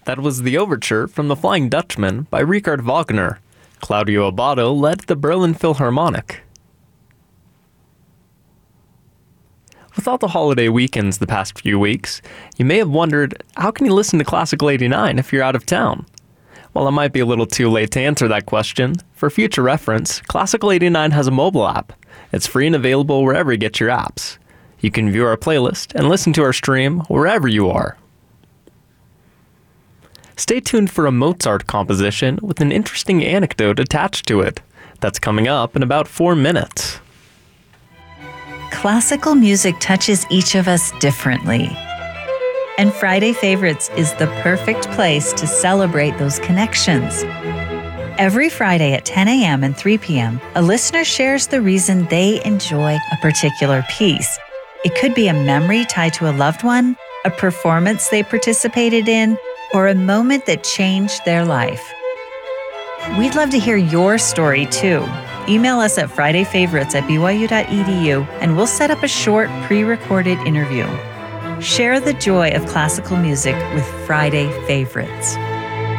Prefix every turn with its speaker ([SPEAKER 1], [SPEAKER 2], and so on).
[SPEAKER 1] That was the overture from The Flying Dutchman by Richard Wagner. Claudio Abbado led the Berlin Philharmonic. With all the holiday weekends the past few weeks, you may have wondered, how can you listen to Classical 89 if you're out of town? While it might be a little too late to answer that question, for future reference, Classical 89 has a mobile app. It's free and available wherever you get your apps. You can view our playlist and listen to our stream wherever you are. Stay tuned for a Mozart composition with an interesting anecdote attached to it. That's coming up in about 4 minutes.
[SPEAKER 2] Classical music touches each of us differently. And Friday Favorites is the perfect place to celebrate those connections. Every Friday at 10 a.m. and 3 p.m., a listener shares the reason they enjoy a particular piece. It could be a memory tied to a loved one, a performance they participated in, or a moment that changed their life. We'd love to hear your story too. Email us at fridayfavorites@byu.edu and we'll set up a short pre-recorded interview. Share the joy of classical music with Friday Favorites.